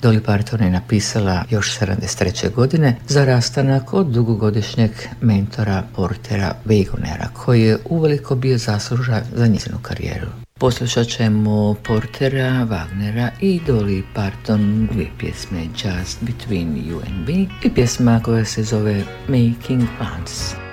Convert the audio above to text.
Dolly Parton je napisala još 73. godine za rastanak od dugogodišnjeg mentora Portera Wagonera, koji je uveliko bio zaslužan za njezinu karijeru. Poslušat ćemo Portera, Wagnera i Dolly Parton dvije pjesme Just Between You and Me i pjesma koja se zove Making Plans.